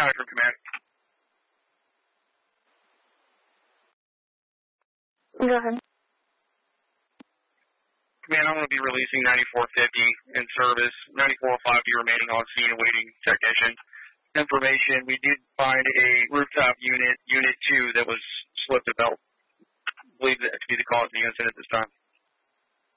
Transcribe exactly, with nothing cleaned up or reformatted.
County from Command. Go ahead. Command, I'm going to be releasing ninety-four fifty in service. ninety-four oh five be remaining on scene awaiting technician. Information, we did find a rooftop unit, Unit two, that was slipped about. I believe that to be the cause of the incident at this time.